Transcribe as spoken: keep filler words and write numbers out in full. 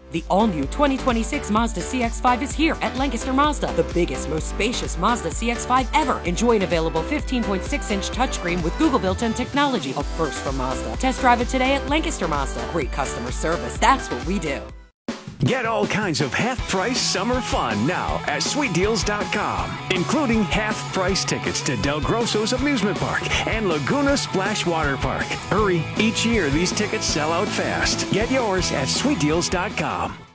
The all-new twenty twenty-six Mazda C X five is here at Lancaster Mazda, the biggest, most spacious Mazda C X five ever. Enjoy an available fifteen point six inch touchscreen with Google built-in technology, a first from Mazda. Test drive it today at Lancaster Mazda. Great customer service, that's what we do. Get all kinds of half-price summer fun now at sweet deals dot com, including half-price tickets to Del Grosso's Amusement Park and Laguna Splash Water Park. Hurry, each year these tickets sell out fast. Get yours at sweet deals dot com.